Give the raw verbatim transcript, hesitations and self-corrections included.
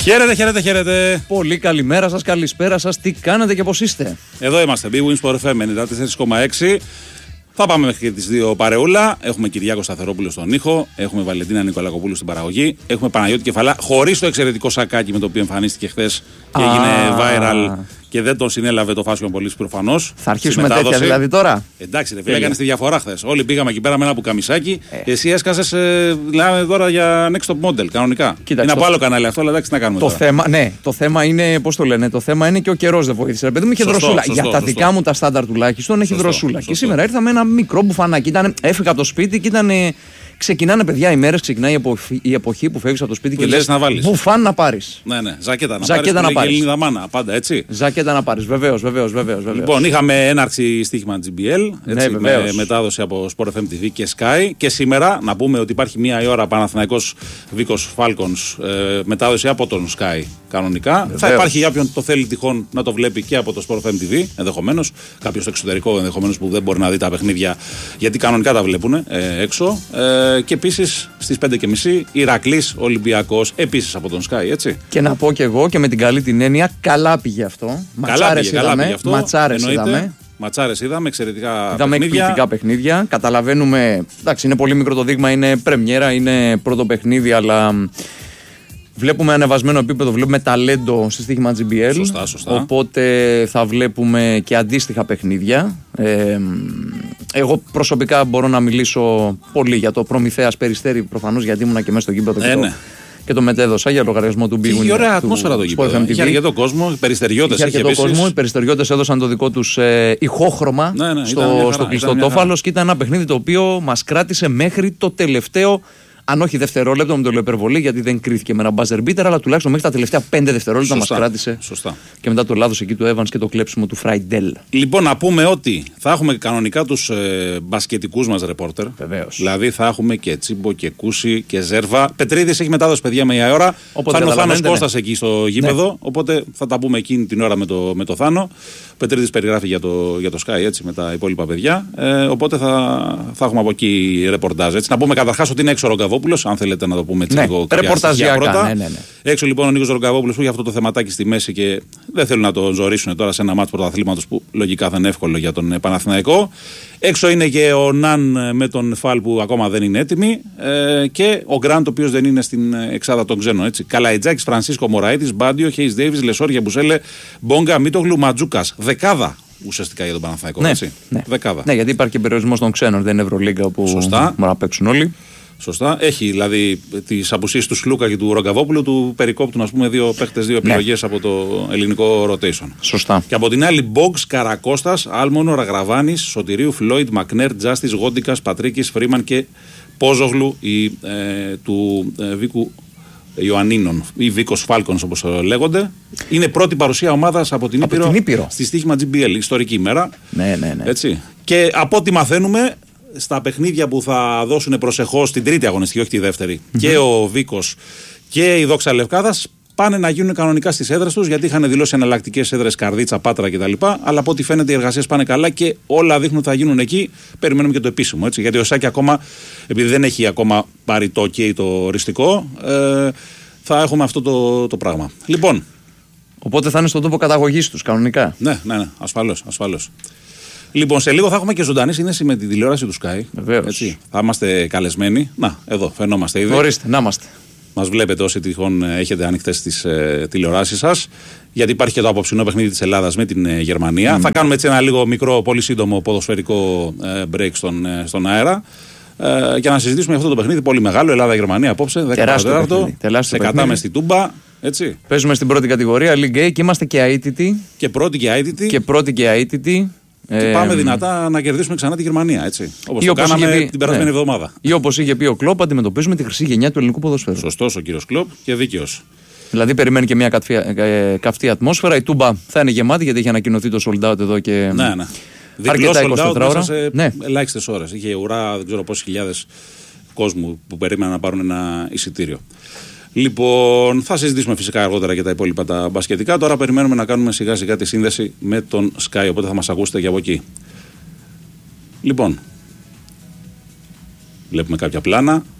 Χαίρετε, χαίρετε, χαίρετε. Πολύ καλημέρα σας, καλησπέρα σας. Τι κάνετε και πώς είστε? Εδώ είμαστε, bwinsport εφ εμ ενενήντα τέσσερα κόμμα έξι. Θα πάμε μέχρι τις δύο παρεούλα. Έχουμε Κυριάκο Σταθερόπουλο στον ήχο. Έχουμε Βαλεντίνα Νικολακοπούλου στην παραγωγή. Έχουμε Παναγιώτη Κεφαλά, χωρίς το εξαιρετικό σακάκι με το οποίο εμφανίστηκε χθες και έγινε viral και δεν τον συνέλαβε το Fashion Police προφανώς. Θα αρχίσουμε τέτοια δηλαδή τώρα. Εντάξει, ρε φίλε, έκανε τη διαφορά χθες. Όλοι πήγαμε εκεί πέρα με ένα πουκαμισάκι. Ε. Εσύ έσκασες, ε, μιλάμε τώρα για Next Top Model, κανονικά. Κοίταξε, είναι από άλλο κανάλι αυτό, αλλά εντάξει, τι να κάνουμε το τώρα. Θέμα, ναι, το θέμα είναι, πώς το λένε, το θέμα είναι και ο καιρός δεν βοήθησε. Ρε παιδί μου, είχε Σωστό, δροσούλα. σωστό, για τα σωστό. δικά μου τα στάνταρ τουλάχιστον έχει Σωστό, δροσούλα. σωστό. Και σήμερα ήρθα με ένα μικρό μπουφανάκι. Ήταν, έφυγα από το σπίτι και ήταν. Ξεκινάνε, παιδιά, οι μέρες, ξεκινάει η εποχή, η εποχή που φεύγεις από το σπίτι Που και λες λες να βάλεις. μπουφάν να πάρεις. Ναι, ναι, ζακέτα να Ζακέτα να πάρεις. πάρεις. Ελληνίδα μάνα, πάντα έτσι. Ζακέτα να πάρεις, βεβαίως, βεβαίως, βεβαίως. Λοιπόν, είχαμε έναρξη στοίχημα τζι μπι ελ, έτσι, Ναι, με μετάδοση από Sport εφ εμ τι βι και Sky. Και σήμερα να πούμε ότι υπάρχει μία η ώρα Παναθηναϊκός Βίκος Falcons, ε, μετάδοση από τον Sky κανονικά. Βεβαίως. Θα υπάρχει για όποιον το θέλει τυχόν να το βλέπει και από το Sport εφ εμ τι βι, ενδεχομένως. Κάποιο στο εξωτερικό ενδεχομένως που δεν μπορεί να δει τα παιχνίδια, γιατί κανονικά τα βλέπουν ε, έξω. Ε, και επίσης στις πέντε και μισή Ηρακλής Ολυμπιακός, επίσης από τον Sky, έτσι. Και να πω κι εγώ και με την καλή την έννοια, καλά πήγε αυτό. Ματσάρες είδαμε. Αυτό, Ματσάρες είδαμε. Ματσάρες είδαμε, εξαιρετικά Είδαμε παιχνίδια. εκπληκτικά παιχνίδια. Καταλαβαίνουμε. Εντάξει, είναι πολύ μικρό το δείγμα, είναι πρεμιέρα, είναι πρώτο παιχνίδι, αλλά βλέπουμε ανεβασμένο επίπεδο, βλέπουμε ταλέντο στη στοίχημα τζι μπι ελ. Σωστά, σωστά. Οπότε θα βλέπουμε και αντίστοιχα παιχνίδια. Ε, εγώ προσωπικά μπορώ να μιλήσω πολύ για το Προμηθέας Περιστέρι, προφανώς, γιατί ήμουνα και μέσα στο γήπεδο Ε, και, ναι. το, και το μετέδωσα για λογαριασμό του Big Win. Είχε ωραία ατμόσφαιρα το γήπεδο. Είχε αρκετό κόσμο, οι περιστεριώτες. Είχε αρκετό κόσμο. Οι περιστεριώτες έδωσαν το δικό τους ε, ηχόχρωμα ναι, ναι, στο, χαρά, στο κλειστό τόφαλο τόφαλος και ήταν ένα παιχνίδι το οποίο μας κράτησε μέχρι το τελευταίο. Αν όχι δευτερόλεπτο, με το λέω υπερβολή, γιατί δεν κρίθηκε με ένα buzzer beater, αλλά τουλάχιστον μέχρι τα τελευταία πέντε δευτερόλεπτα μας κράτησε. Σωστά. Και μετά το λάθος εκεί του Evans και το κλέψιμο του Φράιντελ. Λοιπόν, να πούμε ότι θα έχουμε κανονικά τους ε, μπασκετικούς μας ρεπόρτερ. Βεβαίως. Δηλαδή θα έχουμε και Τσίμπο και Κούση και Ζέρβα. Πετρίδης έχει μετάδοση, παιδιά, με η ώρα. Οπότε θα είναι ο Θάνος ναι. Κώστας εκεί στο γήπεδο. Ναι. Οπότε θα τα πούμε εκείνη την ώρα με το, με το Θάνο. Ο Πετρίδης περιγράφει για το, για το Sky, έτσι, με τα υπόλοιπα παιδιά. Ε, οπότε θα, θα έχουμε από εκεί ρεπορτάζ. Έτσι. Να πούμε καταρχάς ότι είναι έξω ο Ρογκαβόπουλος, αν θέλετε να το πούμε έτσι ναι, λίγο. ρεπορταζιακά. Ναι, ναι, ναι. Έξω λοιπόν ο Νίκος Ρογκαβόπουλος που έχει αυτό το θεματάκι στη μέση και δεν θέλουν να το ζωρίσουν τώρα σε ένα μάτς πρωταθλήματος που λογικά θα είναι εύκολο για τον Παναθηναϊκό. Έξω είναι και ο Ναν με τον Φαλ που ακόμα δεν είναι έτοιμοι ε, και ο Γκραντ ο οποίος δεν είναι στην εξάδα των ξένων. Έτσι. Καλαϊτζάκης, Φρανσίσκο Μωραΐτης, Μπάντιο, Χέις Ντέιβις, Λεσόρια Μπουσέλε, Μπόγκα, Μίτογλου, Ματζούκας. Δεκάδα ουσιαστικά για τον Παναθηναϊκό. Ναι, έτσι. Ναι. Δεκάδα. Ναι, γιατί υπάρχει και περιορισμός των ξένων, δεν είναι Ευρωλίγκα όπου Σωστά. μπορούν να παίξουν όλοι. Σωστά. Έχει δηλαδή τις απουσίες του Σλούκα και του Ρογκαβόπουλου, του περικόπτουν ας πούμε δύο παίχτες, δύο επιλογές ναι. από το ελληνικό rotation. Σωστά. Και από την άλλη, Μπόγκς, Καρακώστας, Άλμονο, Ραγραβάνης, Σωτηρίου, Φλόιντ, Μακνέρ, Τζάστης, Γόντικας, Πατρίκης, Φρίμαν και Πόζογλου η, ε, του ε, Βίκου Ιωαννίνων ή Βίκος Φάλκονς όπως λέγονται. Είναι πρώτη παρουσία ομάδας από την, από Ήπειρο, την Ήπειρο στη στοίχημα τζι μπι ελ, ιστορική ημέρα. Ναι, ναι, ναι. Έτσι. Και από ό,τι μαθαίνουμε, στα παιχνίδια που θα δώσουν προσεχώς την τρίτη αγωνιστική, όχι τη δεύτερη, mm-hmm. και ο Βίκος και η Δόξα Λευκάδας πάνε να γίνουν κανονικά στις έδρες τους, γιατί είχαν δηλώσει εναλλακτικές έδρες Καρδίτσα, Πάτρα κτλ. Αλλά από ό,τι φαίνεται οι εργασίες πάνε καλά και όλα δείχνουν ότι θα γίνουν εκεί. Περιμένουμε και το επίσημο. Έτσι, γιατί ο Σάκη ακόμα, επειδή δεν έχει ακόμα πάρει το OK το οριστικό, ε, θα έχουμε αυτό το, το πράγμα. Λοιπόν. Οπότε θα είναι στον τόπο καταγωγής τους κανονικά. Ναι, ναι, ναι, ασφαλώς, ασφαλώς. Λοιπόν, σε λίγο θα έχουμε και ζωντανή σύνδεση με τη τηλεόραση του Sky. Βεβαίως. Έτσι. Θα είμαστε καλεσμένοι. Να, εδώ φαινόμαστε ήδη. Ορίστε, να είμαστε. Μας βλέπετε όσοι τυχόν έχετε ανοιχτές τις ε, τηλεοράσεις σας. Γιατί υπάρχει και το απόψινό παιχνίδι της Ελλάδας με την ε, Γερμανία. Mm. Θα κάνουμε έτσι ένα λίγο μικρό, πολύ σύντομο ποδοσφαιρικό ε, break στον, ε, στον αέρα. Ε, και να συζητήσουμε αυτό το παιχνίδι πολύ μεγάλο. Ελλάδα-Γερμανία απόψε. Τεράστιο παιχνίδι. Σε κατάμεστη τούμπα. Έτσι. Παίζουμε στην πρώτη κατηγορία, League A, και είμαστε και αίτητοι. Και πρώτη και αίτητη. Και πρώτη και αίτητη. Και ε, πάμε δυνατά να κερδίσουμε ξανά τη Γερμανία. Έτσι. Όπως το όπως κάναμε πει, την περασμένη ναι. εβδομάδα. Ή όπως είχε πει ο Κλόπ, αντιμετωπίζουμε τη χρυσή γενιά του ελληνικού ποδοσφαίρου. Σωστός ο κύριος Κλόπ και δίκαιος. Δηλαδή περιμένει και μια καυτή, ε, καυτή ατμόσφαιρα. Η Τούμπα θα είναι γεμάτη γιατί έχει ανακοινωθεί το sold out εδώ και. Ναι, ναι. Διπλό sold out μέσα σε ναι. ελάχιστες ώρες. Είχε ουρά δεν ξέρω πόσες χιλιάδες κόσμου που περίμεναν να πάρουν ένα εισιτήριο. Λοιπόν, θα συζητήσουμε φυσικά αργότερα για τα υπόλοιπα τα μπασκετικά. Τώρα περιμένουμε να κάνουμε σιγά σιγά τη σύνδεση με τον Sky, οπότε θα μας ακούσετε και από εκεί. Λοιπόν, βλέπουμε κάποια πλάνα.